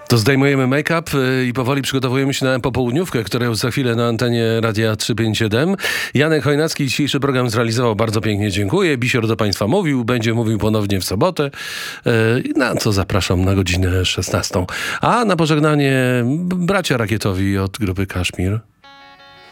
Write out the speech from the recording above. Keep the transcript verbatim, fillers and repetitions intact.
To zdejmujemy make-up y, i powoli przygotowujemy się na popołudniówkę, która już za chwilę na antenie Radia trzysta pięćdziesiąt siedem. Janek Chojnacki dzisiejszy program zrealizował. Bardzo pięknie dziękuję. Bisior do Państwa mówił, będzie mówił ponownie w sobotę. Y, na co zapraszam na godzinę szesnastą. A na pożegnanie bracia rakietowi od grupy Kaszmir.